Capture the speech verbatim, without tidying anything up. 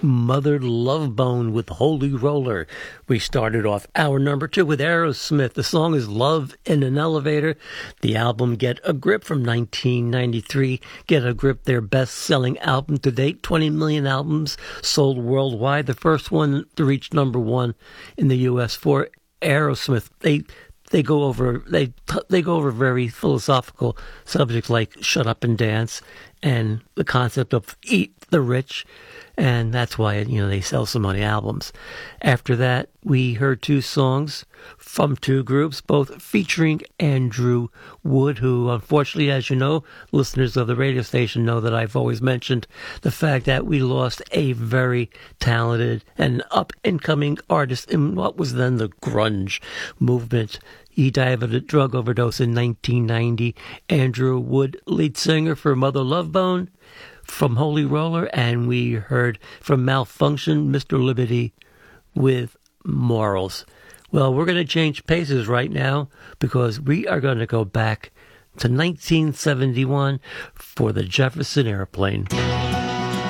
Mother Love Bone with Holy Roller. We started off hour number two with Aerosmith. The song is Love in an Elevator. The album Get a Grip from nineteen ninety-three. Get a Grip, their best-selling album to date. twenty million albums sold worldwide. The first one to reach number one in the U S for Aerosmith. They They go over they they go over very philosophical subjects like shut up and dance and the concept of eat the rich, and that's why, you know, they sell so many albums. After that, we heard two songs from two groups, both featuring Andrew Wood, who, unfortunately, as you know, listeners of the radio station know that I've always mentioned the fact that we lost a very talented and up-and-coming artist in what was then the grunge movement. He died of a drug overdose in nineteen ninety. Andrew Wood, lead singer for Mother Love Bone, from Holy Roller, and we heard from Malfunction, Mister Liberty with Morals. Well, we're going to change paces right now because we are going to go back to nineteen seventy-one for the Jefferson Airplane.